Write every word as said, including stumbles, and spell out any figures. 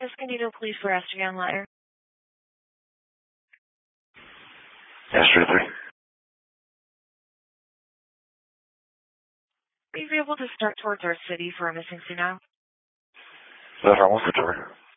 Escondido Police for Estrella Line. Astro three. Are you able to start towards our city for a missing Suno? That's almost the door.